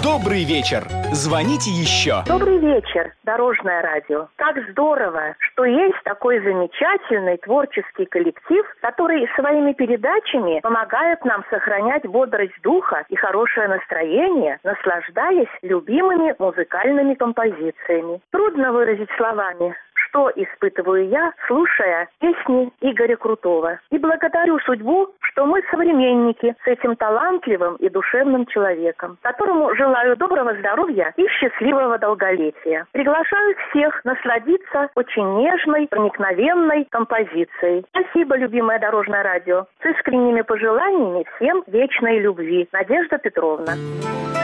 Добрый вечер. Звоните еще. Добрый вечер, Дорожное радио. Как здорово, что есть такой замечательный творческий коллектив, который своими передачами помогает нам сохранять бодрость духа и хорошее настроение, наслаждаясь любимыми музыкальными композициями. Трудно выразить словами, что испытываю я, слушая песни Игоря Крутого. И благодарю судьбу, что мы современники с этим талантливым и душевным человеком, которому желаю доброго здоровья и счастливого долголетия. Приглашаю всех насладиться очень нежной, проникновенной композицией. Спасибо, любимое Дорожное радио. С искренними пожеланиями всем вечной любви. Надежда Петровна.